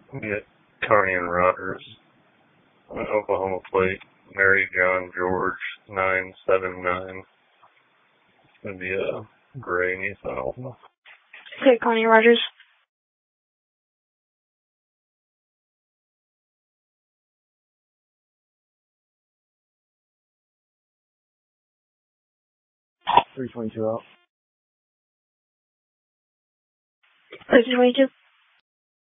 Get Carney and Rogers, Oklahoma plate, Mary John George 979. It's going to be a gray Nissan Altima. Okay, Connie Rogers. $322 out. $322.